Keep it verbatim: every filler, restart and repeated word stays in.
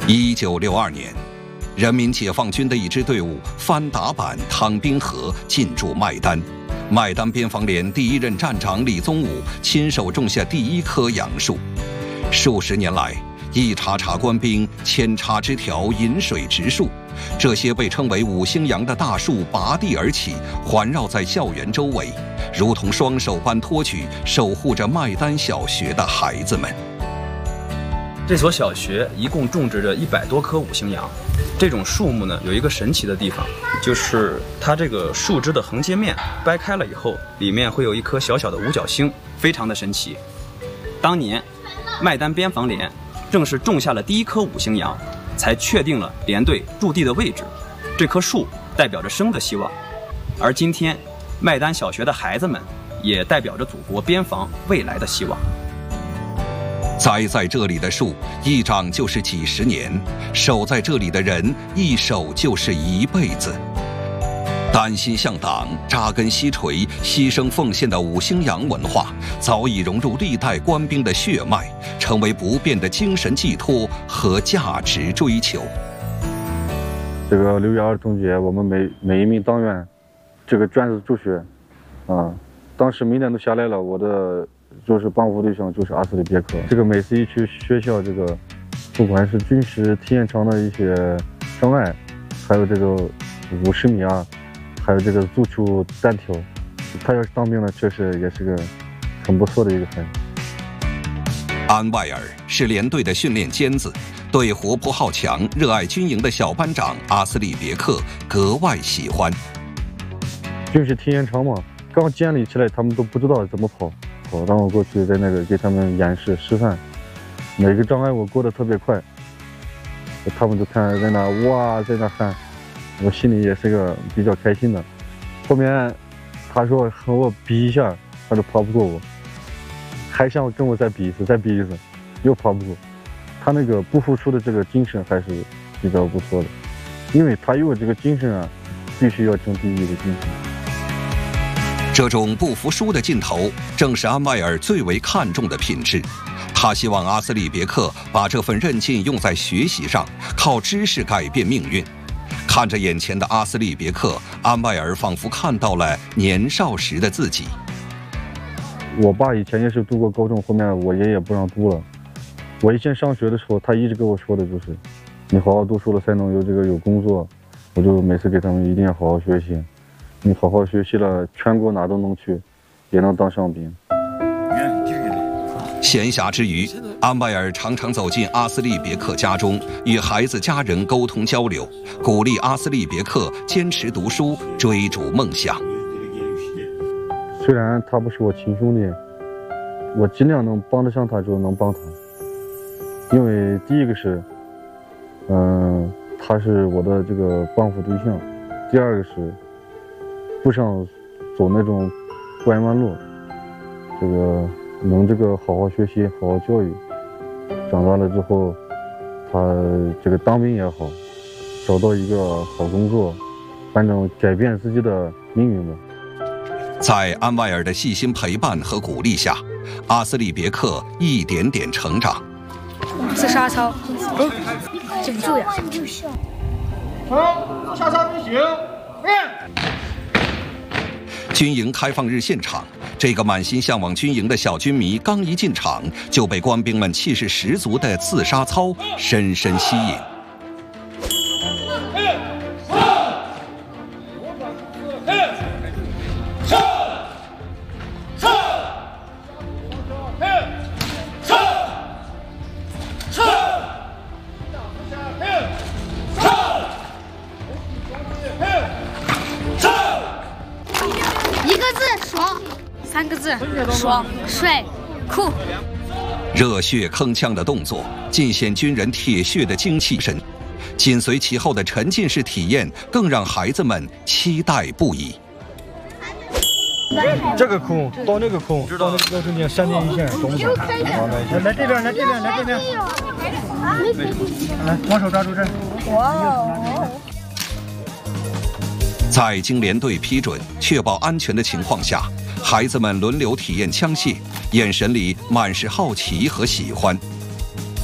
一九六二年，人民解放军的一支队伍翻打板淌滨河进驻麦丹，麦丹边防连第一任站长李宗武亲手种下第一棵杨树。数十年来，一茬茬官兵扦插枝条，引水植树，这些被称为五星杨的大树拔地而起，环绕在校园周围，如同双手般托举，守护着麦丹小学的孩子们。 这所小学一共种植着一百多棵五星杨。这种树木呢，有一个神奇的地方，就是它这个树枝的横截面掰开了以后，里面会有一颗小小的五角星，非常的神奇。当年，麦丹边防连正是种下了第一棵五星杨，才确定了连队驻地的位置。这棵树代表着生的希望，而今天，麦丹小学的孩子们也代表着祖国边防未来的希望。 栽在这里的树，一长就是几十年；守在这里的人，一守就是一辈子。担心向党扎根西陲、牺牲奉献的五星杨文化，早已融入历代官兵的血脉，成为不变的精神寄托和价值追求。 这个六一儿童节，我们每每一名党员，这个卷子助学，啊，当时名单都下来了，我的就是帮扶对象就是阿斯利别克。这个每次一去学校，这个不管是军事体验场的一些障碍，还有这个五十米啊，还有这个足球单挑，他要是当兵了，确实也是个很不错的一个孩子。 安外尔是连队的训练尖子，对活泼好强、热爱军营的小班长阿斯利别克格外喜欢。 军事体验场嘛，刚建立起来，他们都不知道怎么跑。然后过去在那个给他们演示示范，每个障碍我过得特别快，他们就看在那哇在那喊，我心里也是个比较开心的。后面他说和我比一下，他就跑不过我，还想跟我再比一次，再比一次，又跑不过。他那个不服输的这个精神还是比较不错的，因为他有这个精神啊，必须要争第一的精神。 这种不服输的劲头，正是安外尔最为看重的品质。他希望阿斯利别克把这份韧劲用在学习上，靠知识改变命运。看着眼前的阿斯利别克，安外尔仿佛看到了年少时的自己。 我爸以前也是读过高中，后面我爷爷不让读了。我以前上学的时候，他一直跟我说的就是，你好好读书了才能有这个有工作。我就每次给他们一定要好好学习。你好好学习了，全国哪都能去，也能当上兵。 闲暇之余，安外尔常常走进阿斯利别克家中，与孩子家人沟通交流，鼓励阿斯利别克坚持读书，追逐梦想。 虽然他不是我亲兄弟，我尽量能帮得上他就能帮他。因为第一个是，嗯、呃，他是我的这个帮扶对象；第二个是，不想走那种拐弯路，这个能这个好好学习，好好教育，长大了之后，他这个当兵也好，找到一个好工作，反正改变自己的命运吧。 在安外尔的细心陪伴和鼓励下，阿斯利别克一点点成长。 自杀操，嗯，顶住呀！ 好，下操必行，练。 军营开放日现场，这个满心向往军营的小军迷刚一进场，就被官兵们气势十足的自杀操深深吸引。 三个字：爽、帅、酷。 热血铿锵的动作，尽显军人铁血的精气神。紧随其后的沉浸式体验，更让孩子们期待不已。 这个空到那个空，到那个中间闪电一线，懂不懂？来这边，来这边，来这边。来，双手抓住这。哇哦！ 在经连队批准、确保安全的情况下，孩子们轮流体验枪械，眼神里满是好奇和喜欢。